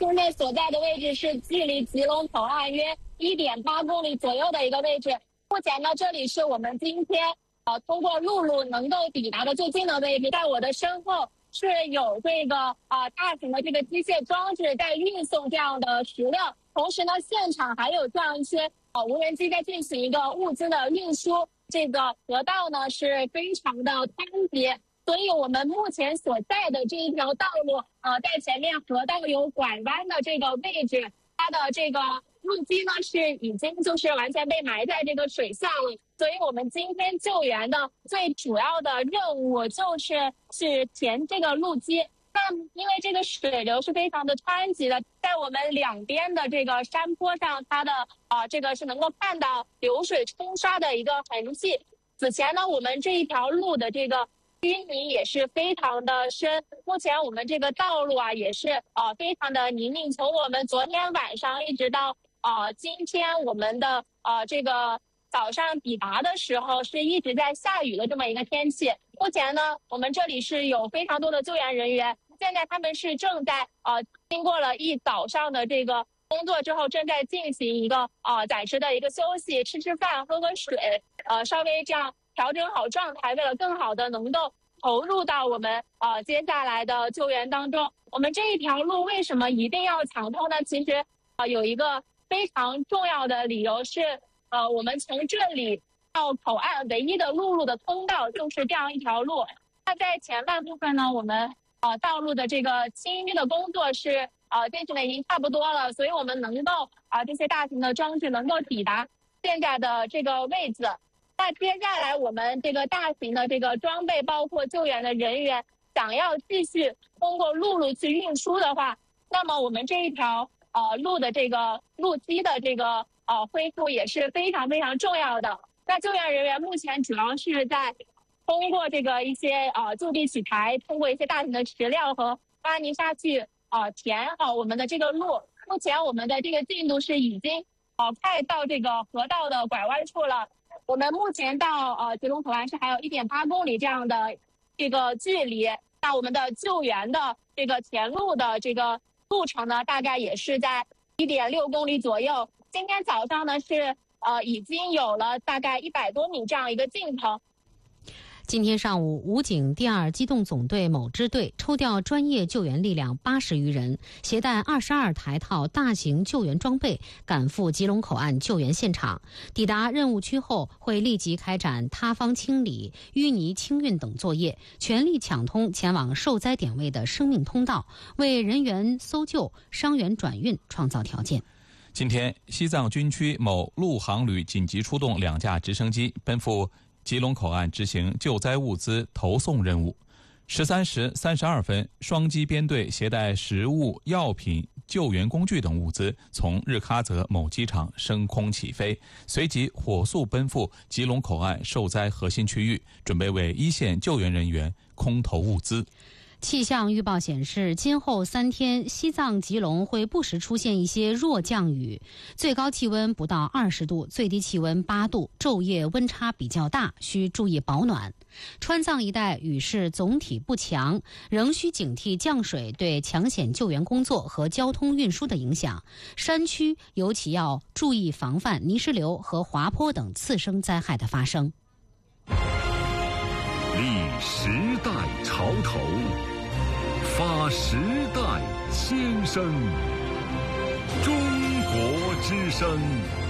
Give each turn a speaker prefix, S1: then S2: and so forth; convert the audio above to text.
S1: 现在所在的位置是距离吉隆口岸约1.8公里左右的一个位置。目前呢，这里是我们今天通过陆路能够抵达的最近的位置。在我的身后是有这个大型的这个机械装置在运送这样的食料，同时呢，现场还有这样一些无人机在进行一个物资的运输。这个河道呢是非常的湍急，所以我们目前所在的这一条道路在前面河道有拐弯的这个位置，它的这个路基呢是已经就是完全被埋在这个水下了。所以我们今天救援的最主要的任务是填这个路基。那因为这个水流是非常的湍急的，在我们两边的这个山坡上，它的这个是能够看到流水冲刷的一个痕迹。此前呢，我们这一条路的这个淤泥也是非常的深，目前我们这个道路也是非常的泥泞。从我们昨天晚上一直到今天我们的这个早上抵达的时候是一直在下雨的这么一个天气。目前呢，我们这里是有非常多的救援人员，现在他们是正在经过了一早上的这个工作之后，正在进行一个暂时的一个休息，吃饭喝水，稍微这样调整好状态，为了更好的能够投入到我们接下来的救援当中。我们这一条路为什么一定要抢通呢？其实有一个非常重要的理由是我们从这里到口岸唯一的陆路的通道就是这样一条路。那在前半部分呢，我们道路的这个清淤的工作是进行的已经差不多了，所以我们能够这些大型的装置能够抵达现在的这个位置。那接下来我们这个大型的这个装备包括救援的人员想要继续通过陆路去运输的话，那么我们这一条路的这个路基的这个恢复也是非常非常重要的。那救援人员目前主要是在通过这个一些就地取材，通过一些大型的石料和挖泥沙去填好我们的这个路。目前我们的这个进度是已经快到这个河道的拐弯处了。我们目前到吉隆口岸是还有1.8公里这样的这个距离。那我们的救援的这个填路的这个路程呢，大概也是在1.6公里左右。今天早上呢是已经有了大概100多米这样一个进程。
S2: 今天上午，武警第2机动总队某支队抽调专业救援力量80余人，携带22台套大型救援装备，赶赴吉隆口岸救援现场。抵达任务区后，会立即开展塌方清理、淤泥清运等作业，全力抢通前往受灾点位的生命通道，为人员搜救、伤员转运创造条件。
S3: 今天，西藏军区某陆航旅紧急出动2架直升机，奔赴吉隆口岸执行救灾物资投送任务。13时32分，双机编队携带食物、药品、救援工具等物资从日喀则某机场升空起飞，随即火速奔赴吉隆口岸受灾核心区域，准备为一线救援人员空投物资。
S2: 气象预报显示，今后3天，西藏、吉隆会不时出现一些弱降雨，最高气温不到20度，最低气温8度，昼夜温差比较大，需注意保暖。川藏一带雨势总体不强，仍需警惕降水对抢险救援工作和交通运输的影响。山区尤其要注意防范泥石流和滑坡等次生灾害的发生。
S4: 立时代潮头，发时代心声，中国之声。